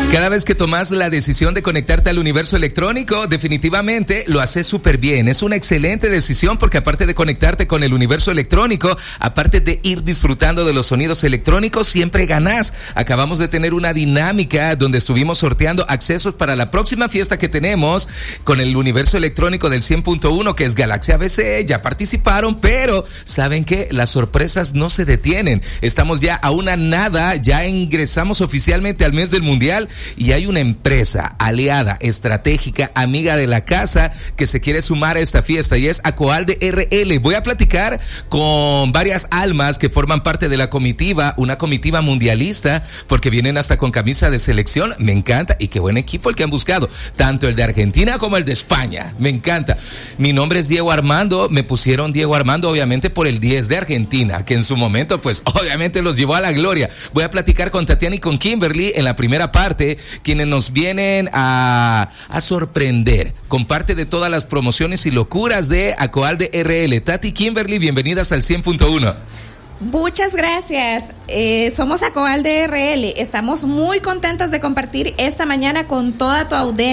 Cada vez que tomas la decisión de conectarte al universo electrónico, definitivamente lo haces súper bien. Es una excelente decisión porque aparte de conectarte con el universo electrónico, aparte de ir disfrutando de los sonidos electrónicos, siempre ganás. Acabamos de tener una dinámica donde estuvimos sorteando accesos para la próxima fiesta que tenemos con el universo electrónico del 100.1, que es Galaxia ABC. Ya participaron, pero ¿saben qué? Las sorpresas no se detienen. Estamos ya a una nada, ya ingresamos oficialmente al mes del Mundial. Y hay una empresa aliada, estratégica, amiga de la casa que se quiere sumar a esta fiesta y es Acoalde RL. Voy a platicar con varias almas que forman parte de la comitiva, una comitiva mundialista, porque vienen hasta con camisa de selección. Me encanta y qué buen equipo el que han buscado, tanto el de Argentina como el de España. Me encanta. Mi nombre es Diego Armando, me pusieron Diego Armando obviamente por el 10 de Argentina, que en su momento pues obviamente los llevó a la gloria. Voy a platicar con Tatiana y con Kimberly en la primera parte, quienes nos vienen a sorprender con parte de todas las promociones y locuras de Acoalde RL. Tati, Kimberly, bienvenidas al 100.1. Muchas gracias. Somos Acoalde RL. Estamos muy contentas de compartir esta mañana con toda tu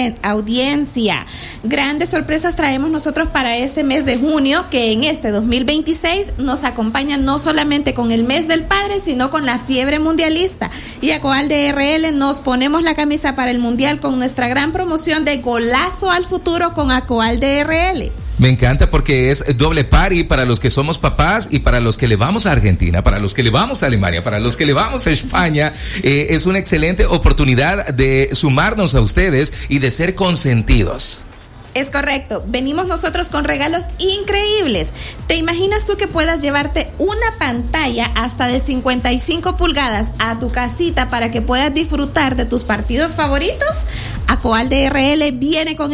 audiencia. Grandes sorpresas traemos nosotros para este mes de junio, que en este 2026 nos acompaña no solamente con el mes del padre, sino con la fiebre mundialista. Y Acoalde RL nos ponemos la camisa para el mundial con nuestra gran promoción de Golazo al Futuro con Acoalde RL. Me encanta porque es doble party para los que somos papás y para los que le vamos a Argentina, para los que le vamos a Alemania, para los que le vamos a España. Es una excelente oportunidad de sumarnos a ustedes y de ser consentidos. Es correcto, venimos nosotros con regalos increíbles. ¿Te imaginas tú que puedas llevarte una pantalla hasta de 55 pulgadas a tu casita para que puedas disfrutar de tus partidos favoritos? Acoalde RL viene con